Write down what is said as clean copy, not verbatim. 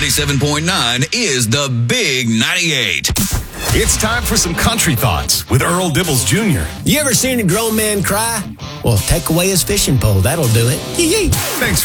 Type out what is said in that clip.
97.9 is the Big 98. It's time for some country thoughts with Earl Dibbles Jr. You ever seen a grown man cry? Well, take away his fishing pole. That'll do it. Yee-yee. Thanks